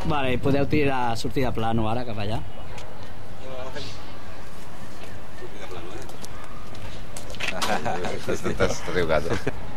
Vale, i podeu sortir de plano ara cap allà. Estàs trucat.